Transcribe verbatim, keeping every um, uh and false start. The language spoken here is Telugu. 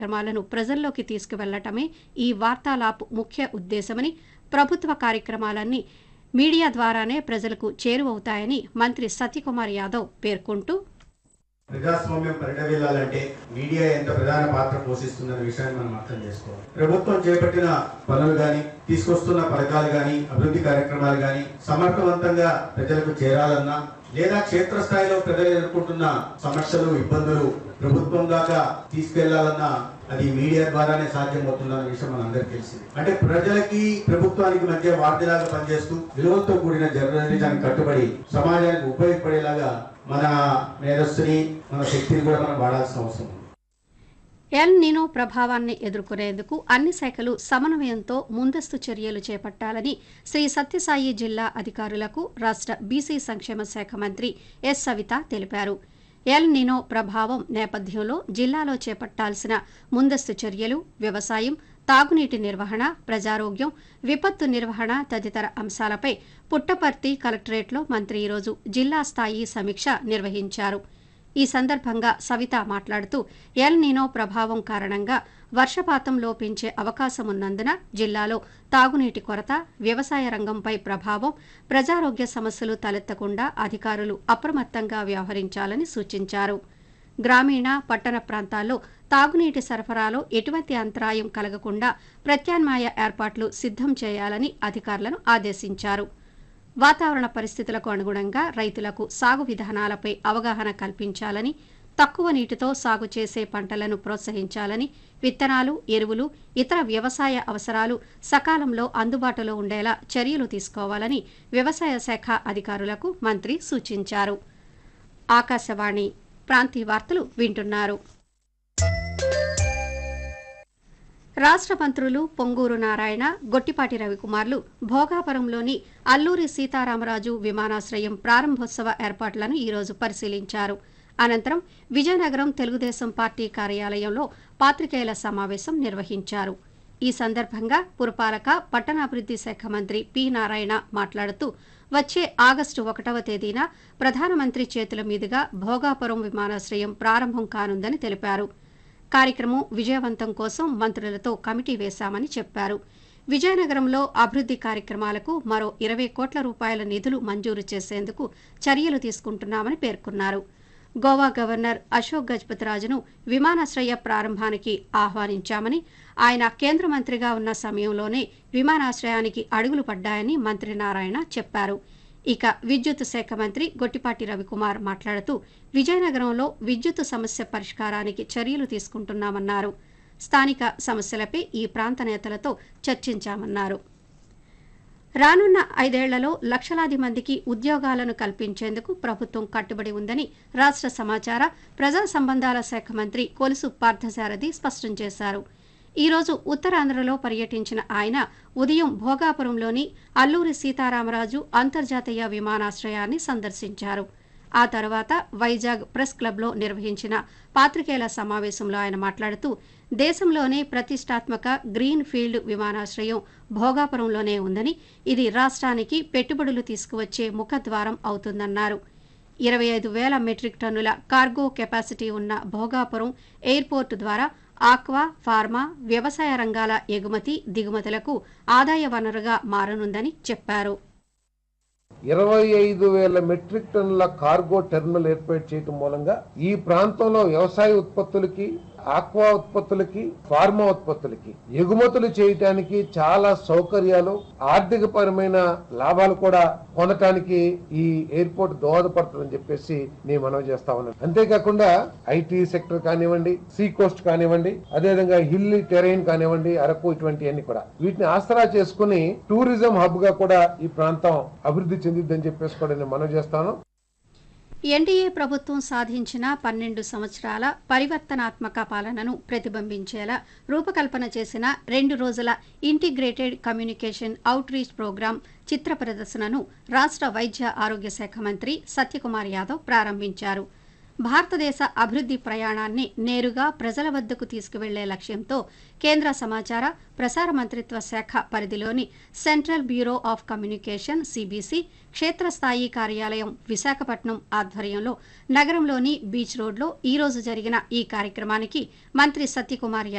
కార్యక్రమాలను ప్రజల్లోకి తీసుకువెళ్లటమే ఈ వార్తాలాప్ ముఖ్య ఉద్దేశమని, ప్రభుత్వ కార్యక్రమాలన్నీ మీడియా ద్వారానే ప్రజలకు చేరువవుతాయని మంత్రి సత్యకుమార్ యాదవ్ పేర్కొంటూ, ప్రజాస్వామ్యం పరిడవిల్లాలంటే మీడియా ఎంత ప్రధాన పాత్ర పోషిస్తుందన్న విషయాన్ని మనం అర్థం చేసుకోవాలి. ప్రభుత్వం చేపట్టిన పనులు గాని, తీసుకొస్తున్న పథకాలు గాని, అభివృద్ధి కార్యక్రమాలు గాని సమర్థవంతంగా ప్రజలకు చేరాలన్నా, లేదా క్షేత్రస్థాయిలో ప్రజలు ఎదుర్కొంటున్న సమస్యలు, ఇబ్బందులు ప్రభుత్వం దాకా తీసుకెళ్లాలన్నా అది మీడియా ద్వారానే సాధ్యమవుతుందన్న విషయం మనందరికీ తెలిసింది. అంటే ప్రజలకి ప్రభుత్వానికి మధ్య వార్తలాగా పనిచేస్తూ విలువలతో కూడిన జర్నలిజానికి కట్టుబడి సమాజానికి ఉపయోగపడేలాగా మన మేధస్సుని, మన శక్తిని కూడా మనం వాడాల్సిన అవసరం ఉంది. ఎల్ నినో ప్రభావాన్ని ఎదుర్కొనేందుకు అన్ని శాఖలు సమన్వయంతో ముందస్తు చర్యలు చేపట్టాలని శ్రీ సత్యసాయి జిల్లా అధికారులకు రాష్ట్ర బీసీ సంక్షేమ శాఖ మంత్రి ఎస్ సవిత తెలిపారు. ఎల్ నినో ప్రభావం నేపథ్యంలో జిల్లాలో చేపట్టాల్సిన ముందస్తు చర్యలు, వ్యవసాయం, తాగునీటి నిర్వహణ, ప్రజారోగ్యం, విపత్తు నిర్వహణ తదితర అంశాలపై పుట్టపర్తి కలెక్టరేట్లో మంత్రి ఈరోజు జిల్లా స్థాయి సమీక్ష నిర్వహించారు. ఈ సందర్భంగా సవిత మాట్లాడుతూ, ఎల్ నినో ప్రభావం కారణంగా వర్షపాతం లోపించే అవకాశం ఉన్నందున జిల్లాలో తాగునీటి కొరత, వ్యవసాయ రంగంపై ప్రభావం, ప్రజారోగ్య సమస్యలు తలెత్తకుండా అధికారులు అప్రమత్తంగా వ్యవహరించాలని సూచించారు. గ్రామీణ, పట్టణ ప్రాంతాల్లో తాగునీటి సరఫరాలో ఎటువంటి అంతరాయం కలగకుండా ప్రత్యామ్నాయ ఏర్పాట్లు సిద్ధం చేయాలని అధికారులను ఆదేశించారు. వాతావరణ పరిస్థితులకు అనుగుణంగా రైతులకు సాగు విధానాలపై అవగాహన కల్పించాలని, తక్కువ నీటితో సాగు చేసే పంటలను ప్రోత్సహించాలని, విత్తనాలు, ఎరువులు, ఇతర వ్యవసాయ అవసరాలు సకాలంలో అందుబాటులో ఉండేలా చర్యలు తీసుకోవాలని వ్యవసాయ శాఖ అధికారులకు మంత్రి సూచించారు. ఆకాశవాణి ప్రాంతీయ వార్తలు వింటున్నారు. రాష్ట్ర మంత్రులు పొంగూరు నారాయణ, గొట్టిపాటి రవికుమార్లు భోగాపురంలోని అల్లూరి సీతారామరాజు విమానాశ్రయం ప్రారంభోత్సవ ఏర్పాట్లను ఈరోజు పరిశీలించారు. అనంతరం విజయనగరం తెలుగుదేశం పార్టీ కార్యాలయంలో పాత్రికేయుల సమావేశం నిర్వహించారు. ఈ సందర్భంగా పురపాలక, పట్టణాభివృద్ధి శాఖ మంత్రి పి నారాయణ మాట్లాడుతూ, వచ్చే ఆగస్టు ఒకటవ తేదీన ప్రధానమంత్రి చేతుల మీదుగా భోగాపురం విమానాశ్రయం ప్రారంభం కానుందని తెలిపారు. కార్యక్రమం విజయవంతం కోసం మంత్రులతో కమిటీ వేశామని చెప్పారు. విజయనగరంలో అభివృద్ధి కార్యక్రమాలకు మరో ఇరవై కోట్ల రూపాయల నిధులు మంజూరు చేసేందుకు చర్యలు తీసుకుంటున్నామని పేర్కొన్నారు. గోవా గవర్నర్ అశోక్ గజపతిరాజును విమానాశ్రయ ప్రారంభానికి ఆహ్వానించామని, ఆయన కేంద్ర మంత్రిగా ఉన్న సమయంలోనే విమానాశ్రయానికి అడుగులు పడ్డాయని మంత్రి నారాయణ చెప్పారు. ఇక విద్యుత్ శాఖ మంత్రి గొట్టిపాటి రవికుమార్ మాట్లాడుతూ, విజయనగరంలో విద్యుత్ సమస్య పరిష్కారానికి చర్యలు తీసుకుంటున్నామన్నారు. స్థానిక సమస్యలపై ఈ ప్రాంత నేతలతో చర్చించామన్నారు. రానున్న ఐదేళ్లలో లక్షలాది మందికి ఉద్యోగాలను కల్పించేందుకు ప్రభుత్వం కట్టుబడి ఉందని రాష్ట్ర సమాచార, ప్రజా సంబంధాల శాఖ మంత్రి కొలుసు పార్థసారథి స్పష్టం చేశారు. ఈరోజు ఉత్తరాంధ్రలో పర్యటించిన ఆయన ఉదయం భోగాపురంలోని అల్లూరి సీతారామరాజు అంతర్జాతీయ విమానాశ్రయాన్ని సందర్శించారు. ఆ తర్వాత వైజాగ్ ప్రెస్ క్లబ్లో నిర్వహించిన పాత్రికేయుల సమావేశంలో ఆయన మాట్లాడుతూ, దేశంలోనే ప్రతిష్టాత్మక గ్రీన్ ఫీల్డ్ విమానాశ్రయం భోగాపురంలోనే ఉందని, ఇది రాష్ట్రానికి పెట్టుబడులు తీసుకువచ్చే ముఖద్వారం అవుతుందన్నారు. ఇరవై ఐదు వేల మెట్రిక్ టన్నుల కార్గో కెపాసిటీ ఉన్న భోగాపురం ఎయిర్పోర్టు ద్వారా ఆక్వా, ఫార్మా, వ్యవసాయ రంగాల ఎగుమతి, దిగుమతులకు ఆదాయ వనరుగా మారనుందని చెప్పారు. ఇరవై ఐదు వేల మెట్రిక్ టన్నుల కార్గో టెర్మినల్ ఏర్పాటు చేయడం మూలంగా ఈ ప్రాంతంలో వ్యవసాయ ఉత్పత్తులకి, ఆక్వా ఉత్పత్తులకి, ఫార్మా ఉత్పత్తులకి ఎగుమతులు చేయటానికి చాలా సౌకర్యాలు, ఆర్థిక పరమైన లాభాలు కూడా పొందటానికి ఈ ఎయిర్పోర్ట్ దోహదపడుతుందని చెప్పేసి నేను మనవి చేస్తా ఉన్నాను. అంతేకాకుండా ఐటీ సెక్టర్ కానివ్వండి, సీ కోస్ట్ కానివ్వండి, అదేవిధంగా హిల్లీ టెరైన్ కానివ్వండి, అరకు, ఇటువంటివన్నీ కూడా వీటిని ఆసరా చేసుకుని టూరిజం హబ్ గా కూడా ఈ ప్రాంతం అభివృద్ధి చెందిద్దని చెప్పేసి కూడా నేను మనవి చేస్తాను. ఎన్డీఏ ప్రభుత్వం సాధించిన పన్నెండు సంవత్సరాల పరివర్తనాత్మక పాలనను ప్రతిబింబించేలా రూపకల్పన చేసిన రెండు రోజుల integrated communication out reach programme చిత్ర ప్రదర్శనను రాష్ట్ర వైద్య ఆరోగ్య శాఖ మంత్రి సత్యకుమార్ యాదవ్ ప్రారంభించారు. భారతదేశ అభివృద్ధి ప్రయాణాన్ని నేరుగా ప్రజల వద్దకు తీసుకువెళ్లే లక్ష్యంతో కేంద్ర సమాచార ప్రసార మంత్రిత్వ శాఖ పరిధిలోని central bureau of communication CBC క్షేత్రస్థాయి కార్యాలయం విశాఖపట్నం ఆధ్వర్యంలో నగరంలోని బీచ్ రోడ్లో ఈ రోజు జరిగిన ఈ కార్యక్రమానికి మంత్రి సత్యకుమార్